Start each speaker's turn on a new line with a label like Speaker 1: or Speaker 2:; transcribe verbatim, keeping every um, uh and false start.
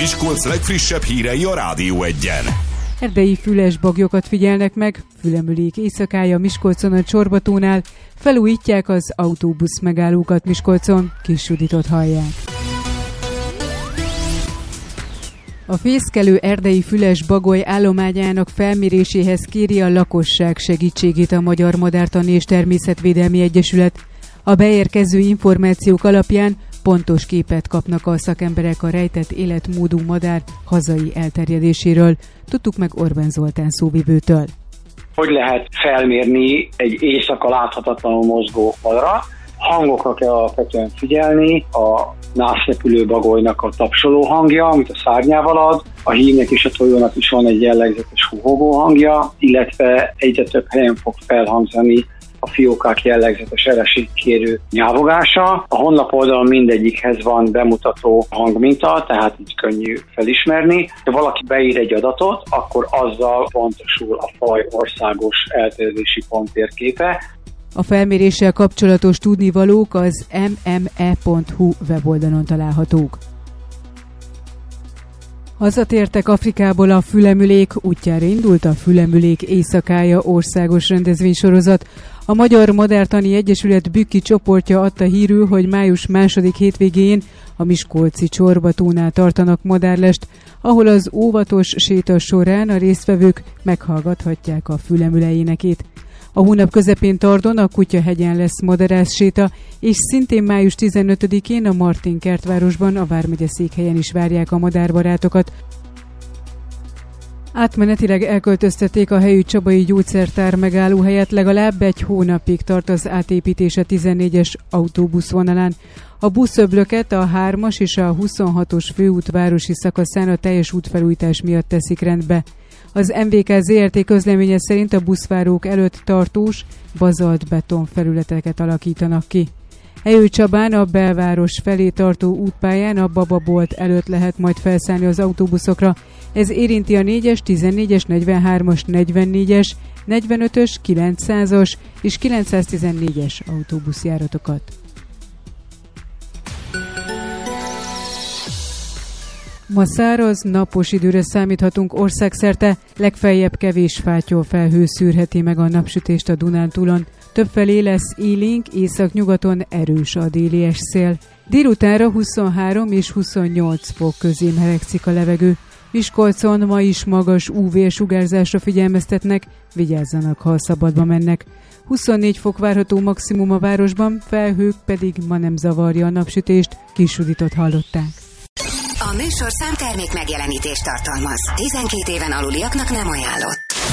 Speaker 1: Miskolc legfrissebb hírei a Rádió Egyen.
Speaker 2: Erdei füles baglyokat figyelnek meg, Fülemülék éjszakája Miskolcon a Csorbatónál, felújítják az autóbusz megállókat Miskolcon, Kis Juditot hallják. A fészkelő erdei füles bagoly állományának felméréséhez kéri a lakosság segítségét a Magyar Madártani és Természetvédelmi Egyesület. A beérkező információk alapján pontos képet kapnak a szakemberek a rejtett életmódú madár hazai elterjedéséről. Tudtuk meg Orbán Zoltán szóvivőtől.
Speaker 3: Hogy lehet felmérni egy éjszaka láthatatlanul mozgó madarat? Hangokra kell alapvetően figyelni, a nászrepülő bagolynak a tapsoló hangja, amit a szárnyával ad, a hímnek és a tojónak is van egy jellegzetes huhogó hangja, illetve egyre több helyen fog felhangzani a fiókák jellegzetes ereségkérő nyávogása. A honlap oldalon mindegyikhez van bemutató hangminta, tehát így könnyű felismerni. Ha valaki beír egy adatot, akkor azzal pontosul a faj országos elterjedési pont térképe.
Speaker 2: A felméréssel kapcsolatos tudnivalók az em em e pont hu weboldalon találhatók. Hazatértek Afrikából a fülemülék, útjára indult a Fülemülék éjszakája országos rendezvénysorozat. A Magyar Madártani Egyesület Bükki csoportja adta hírül, hogy május második hétvégén a miskolci Csorbatónál tartanak madárlest, ahol az óvatos séta során a résztvevők meghallgathatják a fülemüle énekét. A hónap közepén Tardon a Kutyahegyen lesz madarászséta, és szintén május tizenötödikén a Martin kertvárosban, a vármegye székhelyen is várják a madárbarátokat. Átmenetileg elköltöztették a helyű Csabai gyógyszertár megállóhelyet, legalább egy hónapig tart az átépítése tizennégyes autóbuszvonalán. A buszöblöket a hármas és a huszonhatos főút városi szakaszán a teljes útfelújítás miatt teszik rendbe. Az em vé ká zé er té közleménye szerint a buszvárók előtt tartós, bazalt-beton felületeket alakítanak ki. Helyő-Csabán a belváros felé tartó útpályán a Bababolt előtt lehet majd felszállni az autóbuszokra. Ez érinti a négyes, tizennégyes, negyvenhármas, negyvennégyes, negyvenötös, kilencszázas és kilencszáztizennégyes autóbuszjáratokat. Ma száraz, napos időre számíthatunk országszerte, legfeljebb kevés fátyol felhő szűrheti meg a napsütést a Dunántúlon. Többfelé lesz élénk, északnyugaton erős a déli esszél. Délutánra huszonhárom és huszonnyolc fok közé melegszik a levegő. Miskolcon ma is magas ú vé-sugárzásra figyelmeztetnek, vigyázzanak, ha szabadba mennek. huszonnégy fok várható maximum a városban, felhők pedig ma nem zavarja a napsütést, Kis Juditot hallották.
Speaker 4: A műsorszám termék megjelenítést tartalmaz. tizenkét éven aluliaknak nem ajánlott.